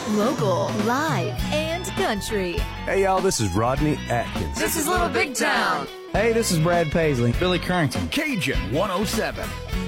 Local, live, and country. Hey, y'all, this is Rodney Atkins. This is Little Big Town. Hey, this is Brad Paisley. Billy Currington. Cajun 107.